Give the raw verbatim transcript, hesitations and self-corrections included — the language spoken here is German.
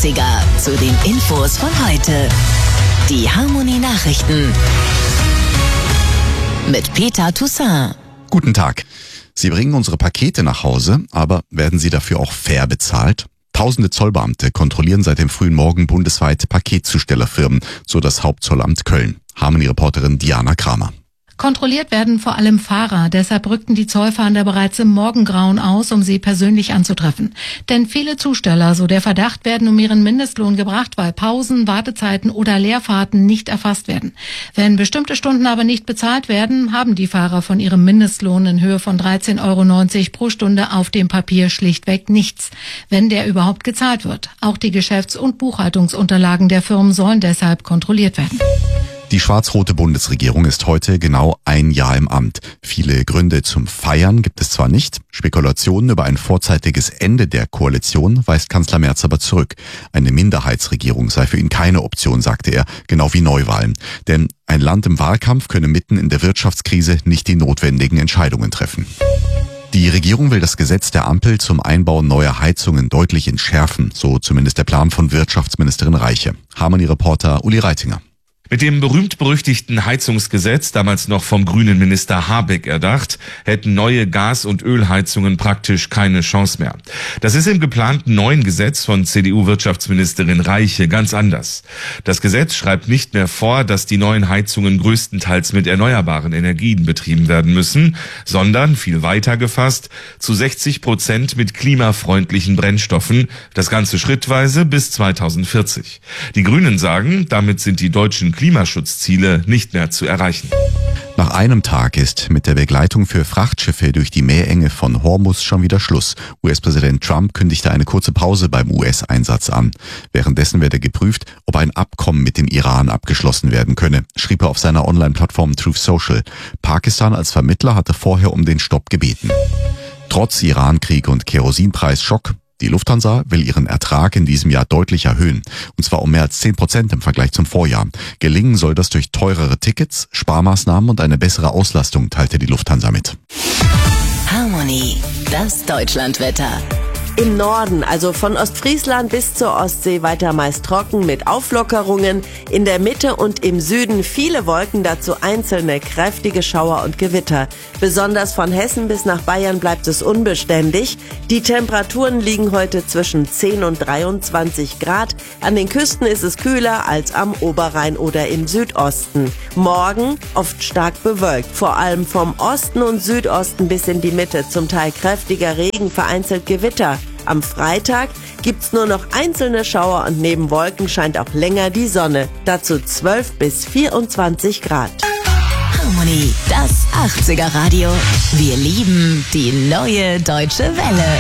achtziger zu den Infos von heute. Die Harmony Nachrichten mit Peter Toussaint. Guten Tag. Sie bringen unsere Pakete nach Hause, aber werden sie dafür auch fair bezahlt? Tausende Zollbeamte kontrollieren seit dem frühen Morgen bundesweit Paketzustellerfirmen, so das Hauptzollamt Köln. Harmony-Reporterin Diana Kramer. Kontrolliert werden vor allem Fahrer, deshalb rückten die Zollfahnder bereits im Morgengrauen aus, um sie persönlich anzutreffen. Denn viele Zusteller, so der Verdacht, werden um ihren Mindestlohn gebracht, weil Pausen, Wartezeiten oder Leerfahrten nicht erfasst werden. Wenn bestimmte Stunden aber nicht bezahlt werden, haben die Fahrer von ihrem Mindestlohn in Höhe von dreizehn Euro neunzig pro Stunde auf dem Papier schlichtweg nichts, wenn der überhaupt gezahlt wird. Auch die Geschäfts- und Buchhaltungsunterlagen der Firmen sollen deshalb kontrolliert werden. Die schwarz-rote Bundesregierung ist heute genau ein Jahr im Amt. Viele Gründe zum Feiern gibt es zwar nicht. Spekulationen über ein vorzeitiges Ende der Koalition weist Kanzler Merz aber zurück. Eine Minderheitsregierung sei für ihn keine Option, sagte er, genau wie Neuwahlen. Denn ein Land im Wahlkampf könne mitten in der Wirtschaftskrise nicht die notwendigen Entscheidungen treffen. Die Regierung will das Gesetz der Ampel zum Einbau neuer Heizungen deutlich entschärfen, so zumindest der Plan von Wirtschaftsministerin Reiche. Harmony-Reporter Uli Reitinger. Mit dem berühmt-berüchtigten Heizungsgesetz, damals noch vom grünen Minister Habeck erdacht, hätten neue Gas- und Ölheizungen praktisch keine Chance mehr. Das ist im geplanten neuen Gesetz von C D U-Wirtschaftsministerin Reiche ganz anders. Das Gesetz schreibt nicht mehr vor, dass die neuen Heizungen größtenteils mit erneuerbaren Energien betrieben werden müssen, sondern, viel weiter gefasst, zu sechzig Prozent mit klimafreundlichen Brennstoffen, das Ganze schrittweise bis zweitausendvierzig. Die Grünen sagen, damit sind die deutschen Klimaschutzziele nicht mehr zu erreichen. Nach einem Tag ist mit der Begleitung für Frachtschiffe durch die Meerenge von Hormuz schon wieder Schluss. U S-Präsident Trump kündigte eine kurze Pause beim U S-Einsatz an. Währenddessen werde geprüft, ob ein Abkommen mit dem Iran abgeschlossen werden könne, schrieb er auf seiner Online-Plattform Truth Social. Pakistan als Vermittler hatte vorher um den Stopp gebeten. Trotz Iran-Krieg und Kerosinpreisschock, die Lufthansa will ihren Ertrag in diesem Jahr deutlich erhöhen, und zwar um mehr als zehn Prozent im Vergleich zum Vorjahr. Gelingen soll das durch teurere Tickets, Sparmaßnahmen und eine bessere Auslastung, teilte die Lufthansa mit. Harmony, das Deutschlandwetter. Im Norden, also von Ostfriesland bis zur Ostsee, weiter meist trocken mit Auflockerungen. In der Mitte und im Süden viele Wolken, dazu einzelne kräftige Schauer und Gewitter. Besonders von Hessen bis nach Bayern bleibt es unbeständig. Die Temperaturen liegen heute zwischen zehn und dreiundzwanzig Grad. An den Küsten ist es kühler als am Oberrhein oder im Südosten. Morgen oft stark bewölkt, vor allem vom Osten und Südosten bis in die Mitte. Zum Teil kräftiger Regen, vereinzelt Gewitter. Am Freitag gibt's nur noch einzelne Schauer und neben Wolken scheint auch länger die Sonne. Dazu zwölf bis vierundzwanzig Grad. Harmony, das achtziger Radio. Wir lieben die neue deutsche Welle.